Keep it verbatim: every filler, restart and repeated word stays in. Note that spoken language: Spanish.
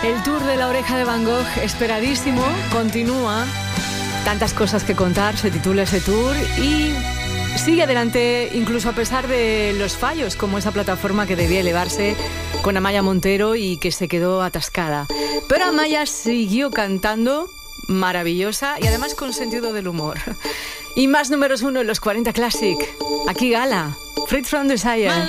El tour de La Oreja de Van Gogh, esperadísimo, continúa. Tantas cosas que contar, se titula ese tour y sigue adelante incluso a pesar de los fallos, como esa plataforma que debía elevarse con Amaya Montero y que se quedó atascada. Pero Amaya siguió cantando, maravillosa y además con sentido del humor. Y más números uno en los cuarenta Classic. Aquí Gala, Freed from Desire.